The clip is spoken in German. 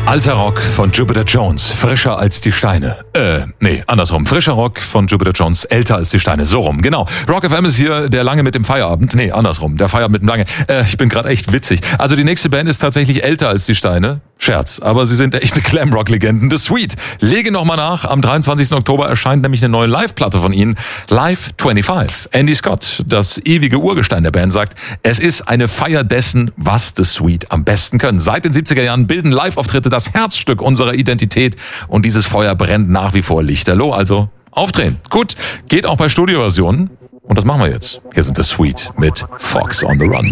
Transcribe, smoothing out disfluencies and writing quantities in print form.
Alter Rock von Jupiter Jones, frischer als die Steine. Andersrum. Frischer Rock von Jupiter Jones, älter als die Steine. So rum, genau. Rock FM ist hier der Lange mit dem Feierabend. Nee, andersrum. Der Feierabend mit dem Lange. Ich bin gerade echt witzig. Also die nächste Band ist tatsächlich älter als die Steine. Scherz, aber sie sind echte Glamrock-Legenden. The Sweet. Lege nochmal nach. Am 23. Oktober erscheint nämlich eine neue Live-Platte von ihnen. Live 25. Andy Scott, das ewige Urgestein der Band, sagt, es ist eine Feier dessen, was The Sweet am besten können. Seit den 70er Jahren bilden Live-Auftritte das Herzstück unserer Identität und dieses Feuer brennt nach wie vor lichterloh. Also aufdrehen. Gut, geht auch bei Studioversionen. Und das machen wir jetzt. Hier sind The Sweet mit Fox on the Run.